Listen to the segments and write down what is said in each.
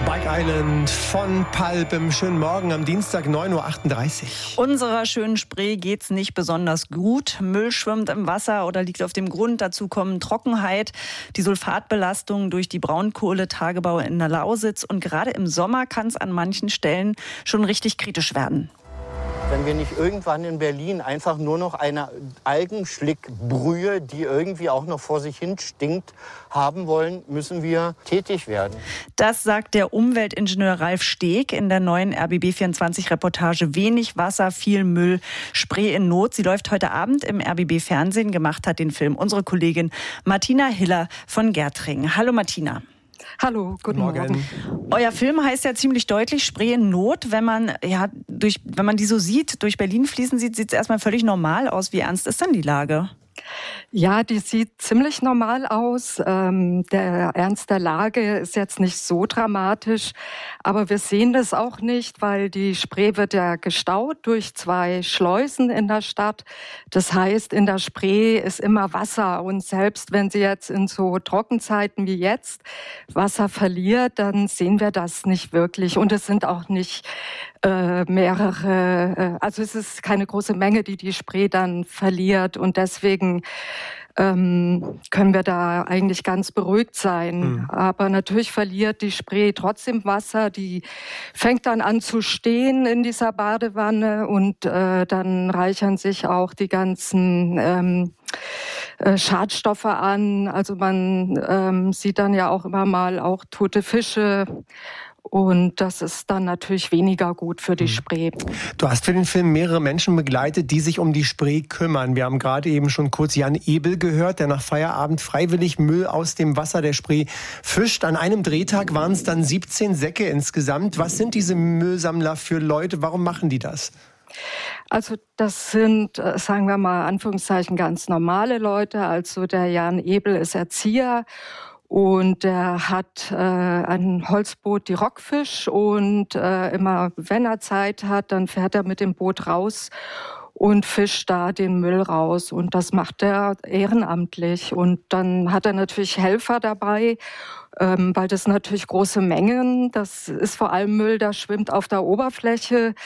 Bike Island von Pulp im schönen Morgen am Dienstag 9.38 Uhr. Unserer schönen Spree geht's nicht besonders gut. Müll schwimmt im Wasser oder liegt auf dem Grund. Dazu kommen Trockenheit, die Sulfatbelastung durch die Braunkohletagebaue in der Lausitz. Und gerade im Sommer kann es an manchen Stellen schon richtig kritisch werden. Wenn wir nicht irgendwann in Berlin einfach nur noch eine Algenschlickbrühe, die irgendwie auch noch vor sich hin stinkt, haben wollen, müssen wir tätig werden. Das sagt der Umweltingenieur Ralf Steg in der neuen RBB24-Reportage Wenig Wasser, viel Müll, Spree in Not. Sie läuft heute Abend im RBB-Fernsehen. Gemacht hat den Film unsere Kollegin Martina Hiller von Gärtringen. Hallo Martina. Hallo, guten Morgen. Euer Film heißt ja ziemlich deutlich Spree in Not. Wenn man die so sieht, durch Berlin fließen sieht, sieht es erstmal völlig normal aus. Wie ernst ist denn die Lage? Ja, die sieht ziemlich normal aus. Der Ernst der Lage ist jetzt nicht so dramatisch, aber wir sehen das auch nicht, weil die Spree wird ja gestaut durch 2 Schleusen in der Stadt. Das heißt, in der Spree ist immer Wasser und selbst wenn sie jetzt in so Trockenzeiten wie jetzt Wasser verliert, dann sehen wir das nicht wirklich und es sind auch nicht mehrere, also es ist keine große Menge, die Spree dann verliert und deswegen können wir da eigentlich ganz beruhigt sein. Aber natürlich verliert die Spree trotzdem Wasser, die fängt dann an zu stehen in dieser Badewanne und dann reichern sich auch die ganzen Schadstoffe an. Also man sieht dann ja auch immer mal auch tote Fische. Und das ist dann natürlich weniger gut für die Spree. Du hast für den Film mehrere Menschen begleitet, die sich um die Spree kümmern. Wir haben gerade eben schon kurz Jan Ebel gehört, der nach Feierabend freiwillig Müll aus dem Wasser der Spree fischt. An einem Drehtag waren es dann 17 Säcke insgesamt. Was sind diese Müllsammler für Leute? Warum machen die das? Also das sind, sagen wir mal, Anführungszeichen ganz normale Leute. Also der Jan Ebel ist Erzieher. Und er hat ein Holzboot, die Rockfisch. Und immer, wenn er Zeit hat, dann fährt er mit dem Boot raus und fischt da den Müll raus. Und das macht er ehrenamtlich. Und dann hat er natürlich Helfer dabei, weil das natürlich große Mengen. Das ist vor allem Müll, der schwimmt auf der Oberfläche.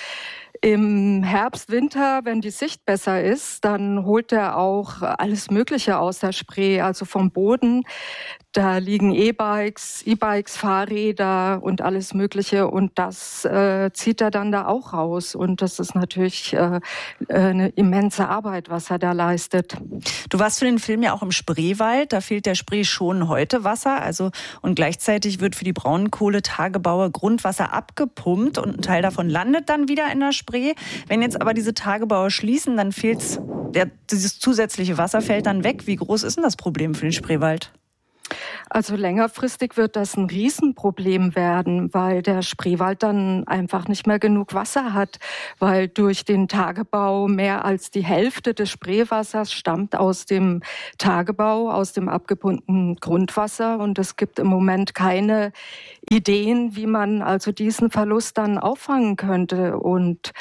Im Herbst, Winter, wenn die Sicht besser ist, dann holt er auch alles Mögliche aus der Spree, also vom Boden. Da liegen E-Bikes, Fahrräder und alles Mögliche und das zieht er dann da auch raus. Und das ist natürlich eine immense Arbeit, was er da leistet. Du warst für den Film ja auch im Spreewald. Da fehlt der Spree schon heute Wasser. Und gleichzeitig wird für die Braunkohletagebaue Grundwasser abgepumpt und ein Teil davon landet dann wieder in der Spree. Wenn jetzt aber diese Tagebaue schließen, dann fehlt dieses zusätzliche Wasser fällt dann weg. Wie groß ist denn das Problem für den Spreewald? Also längerfristig wird das ein Riesenproblem werden, weil der Spreewald dann einfach nicht mehr genug Wasser hat, weil durch den Tagebau mehr als die Hälfte des Spreewassers stammt aus dem Tagebau, aus dem abgepumpten Grundwasser und es gibt im Moment keine Ideen, wie man also diesen Verlust dann auffangen könnte und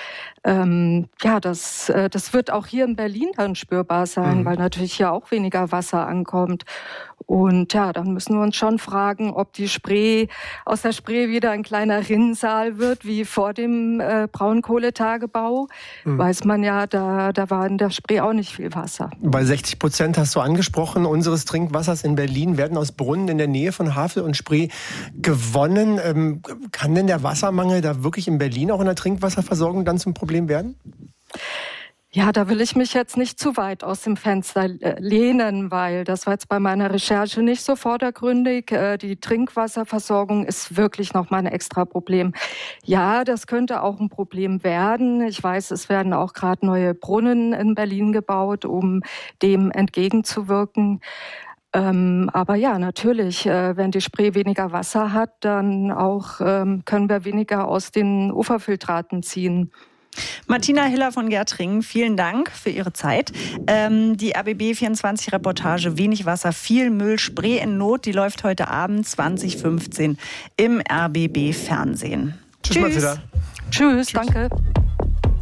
das wird auch hier in Berlin dann spürbar sein, weil natürlich hier auch weniger Wasser ankommt. Und ja, dann müssen wir uns schon fragen, ob die Spree aus der Spree wieder ein kleiner Rinnsal wird, wie vor dem Braunkohletagebau. Weiß man ja, da war in der Spree auch nicht viel Wasser. Bei 60% hast du angesprochen, unseres Trinkwassers in Berlin werden aus Brunnen in der Nähe von Havel und Spree gewonnen. Kann denn der Wassermangel da wirklich in Berlin auch in der Trinkwasserversorgung dann zum Problem werden? Ja, da will ich mich jetzt nicht zu weit aus dem Fenster lehnen, weil das war jetzt bei meiner Recherche nicht so vordergründig. Die Trinkwasserversorgung ist wirklich nochmal ein extra Problem. Ja, das könnte auch ein Problem werden. Ich weiß, es werden auch gerade neue Brunnen in Berlin gebaut, um dem entgegenzuwirken. Aber ja, natürlich, wenn die Spree weniger Wasser hat, dann auch können wir weniger aus den Uferfiltraten ziehen. Martina Hiller von Gärtringen, vielen Dank für Ihre Zeit. Die RBB24-Reportage Wenig Wasser, viel Müll, Spree in Not, die läuft heute Abend 20:15 im RBB-Fernsehen. Tschüss. Tschüss, danke.